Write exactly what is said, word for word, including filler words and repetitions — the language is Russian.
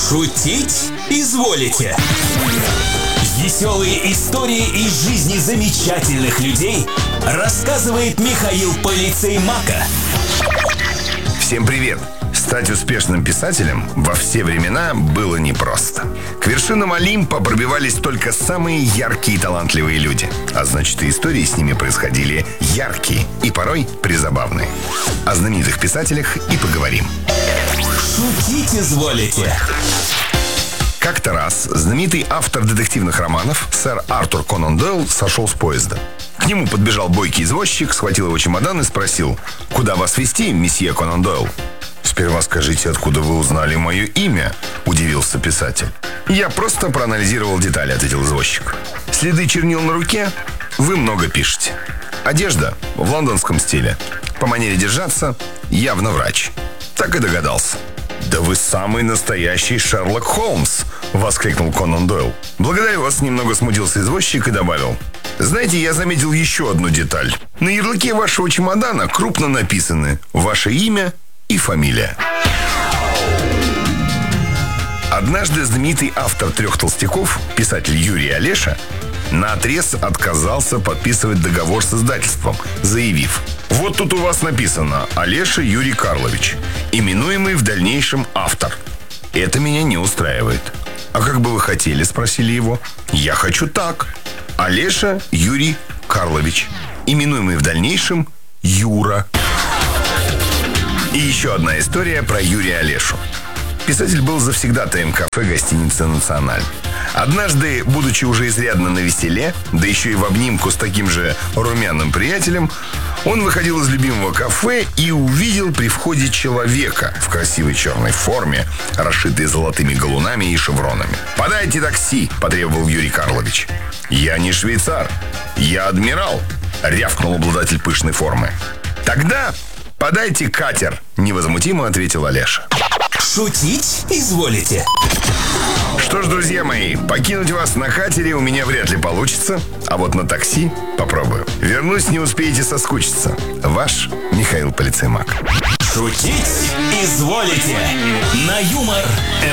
Шутить изволите. Веселые истории из жизни замечательных людей рассказывает Михаил Полицеймака. Всем привет! Стать успешным писателем во все времена было непросто. К вершинам Олимпа пробивались только самые яркие и талантливые люди. А значит, и истории с ними происходили яркие и порой призабавные. О знаменитых писателях и поговорим. Шутить изволите. Как-то раз знаменитый автор детективных романов сэр Артур Конан Дойл сошел с поезда. К нему подбежал бойкий извозчик, схватил его чемодан и спросил: «Куда вас везти, месье Конан Дойл?» «Сперва скажите, откуда вы узнали мое имя?» – удивился писатель. «Я просто проанализировал детали», – ответил извозчик. «Следы чернил на руке? Вы много пишете. Одежда в лондонском стиле. По манере держаться явно врач. Так и догадался». «Да вы самый настоящий Шерлок Холмс!» – воскликнул Конан Дойл. «Благодарю вас», – немного смутился извозчик и добавил: «Знаете, я заметил еще одну деталь. На ярлыке вашего чемодана крупно написаны ваше имя и фамилия». Однажды знаменитый автор «Трех толстяков», писатель Юрий Олеша, наотрез отказался подписывать договор с издательством, заявив: «Вот тут у вас написано Олеша Юрий Карлович, именуемый в дальнейшем автор. Это меня не устраивает». «А как бы вы хотели?» – спросили его. «Я хочу так. Олеша Юрий Карлович, именуемый в дальнейшем Юра». И еще одна история про Юрия Олешу. Писатель был завсегдатаем кафе гостиницы «Националь». Однажды, будучи уже изрядно навеселе, да еще и в обнимку с таким же румяным приятелем, он выходил из любимого кафе и увидел при входе человека в красивой черной форме, расшитой золотыми галунами и шевронами. «Подайте такси!» – потребовал Юрий Карлович. «Я не швейцар, я адмирал!» – рявкнул обладатель пышной формы. «Тогда подайте катер!» – невозмутимо ответил Олеша. Шутить изволите. Что ж, друзья мои, покинуть вас на катере у меня вряд ли получится, а вот на такси попробую. Вернусь, не успеете соскучиться. Ваш Михаил Полицеймак. Шутить изволите. На юмор